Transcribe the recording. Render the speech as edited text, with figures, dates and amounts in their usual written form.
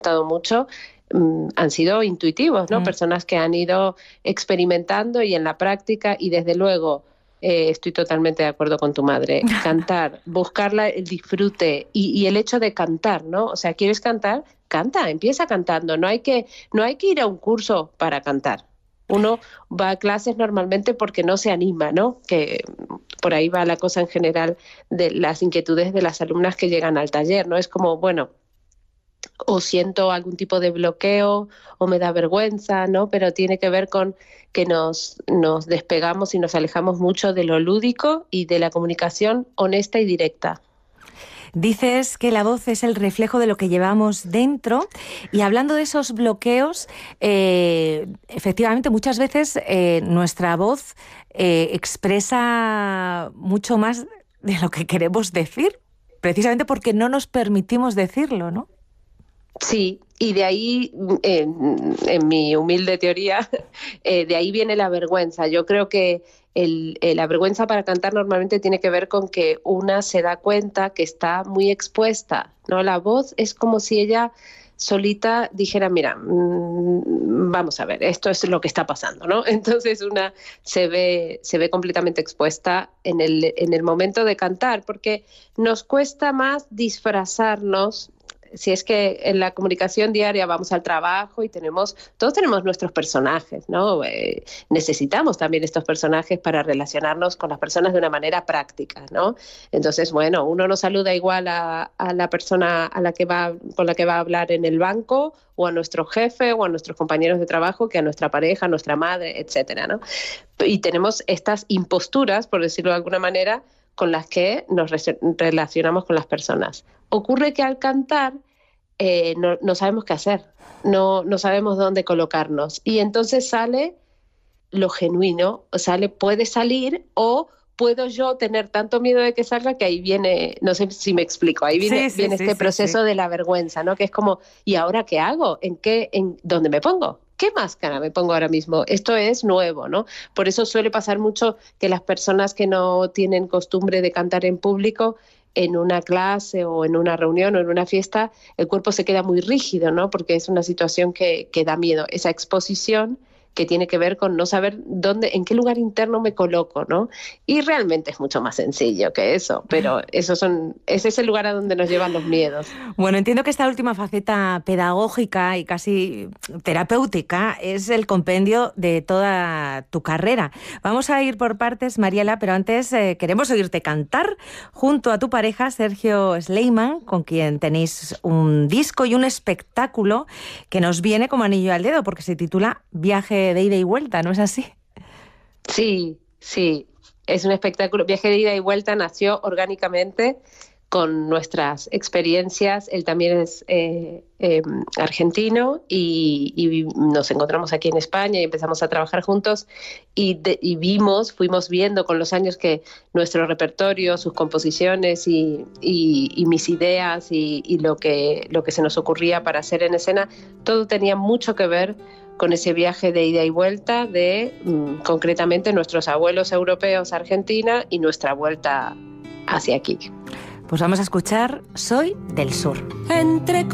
gustado mucho han sido intuitivos, ¿no? Personas que han ido experimentando y en la práctica, y desde luego estoy totalmente de acuerdo con tu madre. Cantar, buscar el disfrute y el hecho de cantar, ¿no? O sea, ¿quieres cantar? Canta, empieza cantando. No hay que ir a un curso para cantar. Uno va a clases normalmente porque no se anima, ¿no? Que por ahí va la cosa en general de las inquietudes de las alumnas que llegan al taller, ¿no? Es como, bueno, o siento algún tipo de bloqueo o me da vergüenza, ¿no? Pero tiene que ver con que nos despegamos y nos alejamos mucho de lo lúdico y de la comunicación honesta y directa. Dices que la voz es el reflejo de lo que llevamos dentro, y hablando de esos bloqueos, efectivamente muchas veces nuestra voz expresa mucho más de lo que queremos decir, precisamente porque no nos permitimos decirlo, ¿no? Sí, y de ahí, en mi humilde teoría, de ahí viene la vergüenza. Yo creo que la vergüenza para cantar normalmente tiene que ver con que una se da cuenta que está muy expuesta, ¿no? La voz es como si ella solita dijera, mira, vamos a ver, esto es lo que está pasando, ¿no? Entonces una se ve completamente expuesta en el momento de cantar, porque nos cuesta más disfrazarnos. Si es que en la comunicación diaria vamos al trabajo y todos tenemos nuestros personajes, ¿no? Necesitamos también estos personajes para relacionarnos con las personas de una manera práctica, ¿no? Entonces, bueno, uno no saluda igual a la persona con la que va a hablar en el banco, o a nuestro jefe, o a nuestros compañeros de trabajo, que a nuestra pareja, a nuestra madre, etcétera, ¿no? Y tenemos estas imposturas, por decirlo de alguna manera, con las que nos relacionamos con las personas. Ocurre que al cantar no sabemos qué hacer, no sabemos dónde colocarnos, y entonces sale lo genuino, puede salir, o puedo yo tener tanto miedo de que salga que ahí viene, no sé si me explico, ahí viene este proceso de la vergüenza, ¿no? Que es como, ¿y ahora qué hago? ¿Dónde me pongo? ¿Qué máscara me pongo ahora mismo? Esto es nuevo, ¿no? Por eso suele pasar mucho que las personas que no tienen costumbre de cantar en público, en una clase o en una reunión o en una fiesta, el cuerpo se queda muy rígido, ¿no? Porque es una situación que da miedo, esa exposición que tiene que ver con no saber en qué lugar interno me coloco, ¿no? Y realmente es mucho más sencillo que eso, pero ese es el lugar a donde nos llevan los miedos. Bueno, entiendo que esta última faceta pedagógica y casi terapéutica es el compendio de toda tu carrera. Vamos a ir por partes, Mariela, pero antes queremos oírte cantar junto a tu pareja, Sergio Sleiman, con quien tenéis un disco y un espectáculo que nos viene como anillo al dedo, porque se titula Viaje de ida y vuelta, ¿no es así? Sí, es un espectáculo. Viaje de ida y vuelta nació orgánicamente con nuestras experiencias. Él también es argentino y nos encontramos aquí en España y empezamos a trabajar juntos, y fuimos viendo con los años que nuestro repertorio, sus composiciones y mis ideas y lo que se nos ocurría para hacer en escena, todo tenía mucho que ver con ese viaje de ida y vuelta de, concretamente, nuestros abuelos europeos a Argentina y nuestra vuelta hacia aquí. Pues vamos a escuchar Soy del Sur.